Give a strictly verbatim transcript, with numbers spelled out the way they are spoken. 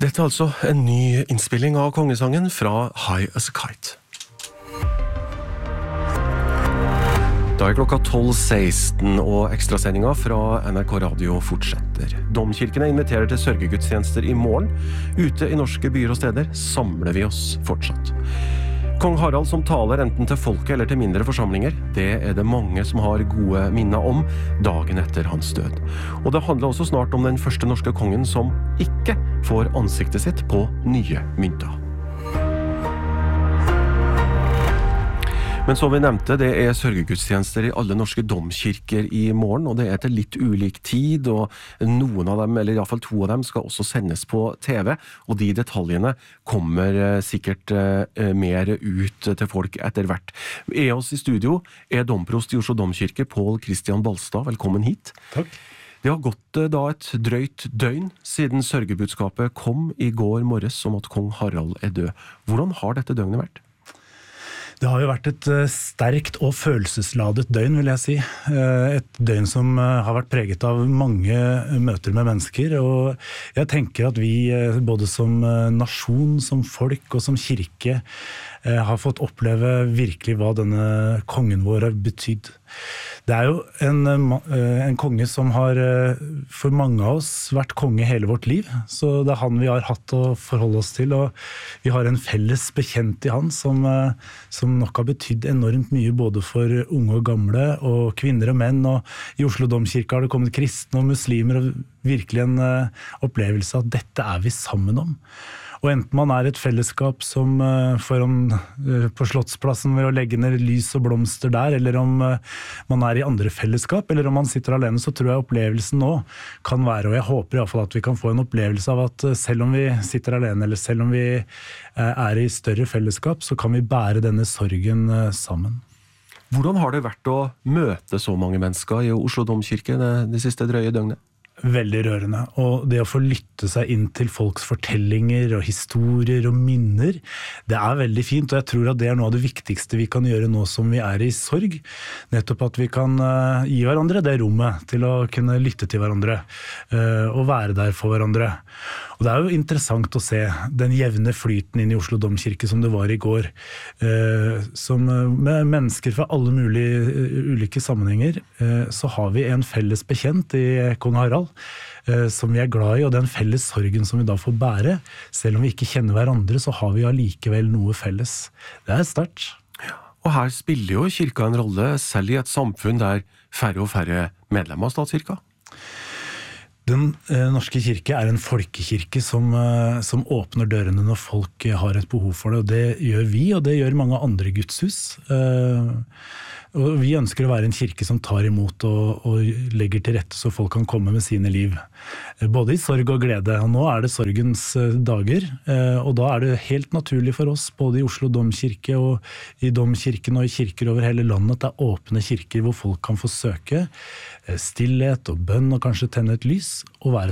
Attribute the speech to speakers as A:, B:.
A: Dette er altså en ny innspilling av kongesangen fra High as a Kite. Da er klokka tolv seksten, og ekstrasendinga fra N R K Radio fortsetter. Domkirkene inviterer til sørgegudstjenester i morgen. Ute i norske byer og steder samler vi oss fortsatt. Kong Harald som taler enten til folket eller til mindre forsamlinger, det er det mange som har gode minner om dagen etter hans død. Og det handler også snart om den første norske kongen som ikke får ansiktet sitt på nye mynter. Men som vi nevnte, det er sørgegudstjenester i alle norske domkirker i morgen, og det er til litt ulik tid, og noen av dem, eller i hvert fall to av dem, skal også sendes på T V, og de detaljene kommer sikkert mer ut til folk etter hvert. Er oss i studio er domprost i Oslo Domkirke, Pål Kristian Balstad. Velkommen hit.
B: Takk.
A: Det har gått da et drøyt døgn siden sørgebudskapet kom i går morges om at kong Harald er død. Hvordan har dette døgnet vært?
B: Det har jo vært et sterkt og følelsesladet døgn, vil jeg si. Et døgn som har vært preget av mange møter med mennesker, og jeg tenker at vi både som nasjon, som folk og som kirke har fått oppleve virkelig hva denne kongen vår har betydd. Det er jo en, en konge som har for mange av oss vært konge hele vårt liv, så det er han vi har hatt å forholde oss til, og vi har en felles bekjent i han som, som nok har betydd enormt mye både for unge og gamle, og kvinner og menn, og i Oslo Domkirke har det kommet kristne og muslimer, og virkelig en opplevelse at dette er vi sammen om. Og enten man er et fellesskap som foran på Slottsplassen ved å legge ned lys og blomster der, eller om man er i andre fellesskap, eller om man sitter alene, så tror jeg opplevelsen nå kan være, og jeg håper i hvert fall at vi kan få en opplevelse av at selv om vi sitter alene, eller selv om vi er i større fellesskap, så kan vi bære denne sorgen sammen.
A: Hvordan har det vært å møte så mange mennesker i Oslo Domkirke det, det siste drøye døgnet?
B: Veldig rørende, og det å få lytte seg inn til folks fortellinger og historier og minner, det er veldig fint, og jeg tror at det er noe av det viktigste vi kan gjøre nå som vi er i sorg, nettopp at vi kan uh, gi hverandre det rommet til å kunne lytte til hverandre uh, og være der for hverandre. Og det er jo interessant å se den jevne flyten inn i Oslo Domkirke som det var i går, uh, som uh, med mennesker fra alle mulige uh, ulike sammenhenger, uh, så har vi en felles bekjent i kong Harald, som vi er glad i, og den felles sorgen som vi da får bære. Selv om vi ikke kjenner hverandre, så har vi allikevel noe felles. Det er sterkt.
A: Ja, og her spiller jo kirka en rolle, selv i et samfunn der færre og færre medlemmer av statskirka.
B: Den eh, norske kirke er en folkekirke som, eh, som åpner dørene når folk har et behov for det, og det gjør vi, og det gjør mange andre gudshus. Eh, Og vi ønsker å være en kirke som tar imot og, og legger til rette så folk kan komme med sine liv. Både i sorg og glede. Og nå er det sorgens dager, og da er det helt naturlig for oss, både i Oslo Domkirke og i Domkirken og i kirker over hele landet, at det er åpne kirker hvor folk kan få søke stillhet og bønn og kanskje tenne et lys og være